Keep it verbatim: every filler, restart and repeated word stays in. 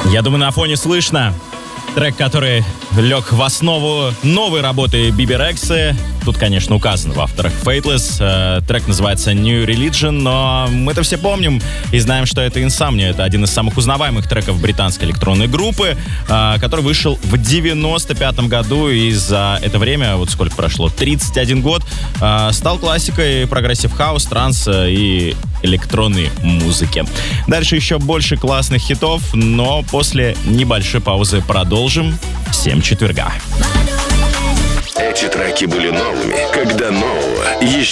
Я думаю, на фоне слышно трек, который лег в основу новой работы Биби Рексы. Тут, конечно, указан в авторах Fateless. Э, трек называется New Religion, но мы-то все помним и знаем, что это Insomnia. Это один из самых узнаваемых треков британской электронной группы, э, который вышел в девяносто пятом году, и за это время, вот сколько прошло, тридцать один год, э, стал классикой прогрессив хаус, транса и электронной музыки. Дальше еще больше классных хитов, но после небольшой паузы продолжим. Всем четверга. Эти треки были новыми, когда нового еще